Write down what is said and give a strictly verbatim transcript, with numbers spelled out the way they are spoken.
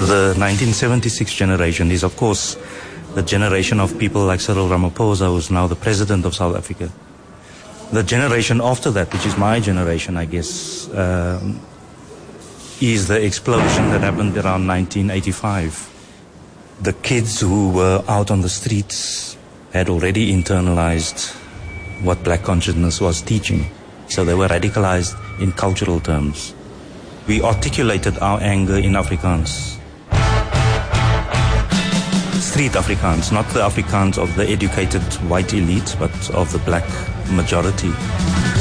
The nineteen seventy-six generation is, of course, the generation of people like Cyril Ramaphosa, who is now the president of South Africa. The generation after that, which is my generation, I guess, um, is the explosion that happened around nineteen eighty-five. The kids who were out on the streets had already internalized what black consciousness was teaching. So they were radicalized in cultural terms. We articulated our anger in Afrikaans. Street Afrikaans, not the Afrikaans of the educated white elite, but of the black majority.